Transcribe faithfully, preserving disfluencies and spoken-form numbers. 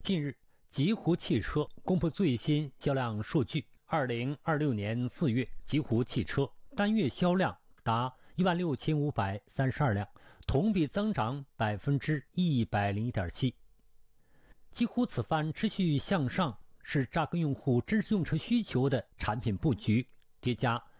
近日，极狐汽车公布最新销量数据。二零二六年四月，极狐汽车单月销量达一万六千五百三十二辆，同比增长百分之一百零一点七。极狐此番持续向上，是扎根用户真实用车需求的产品布局，叠加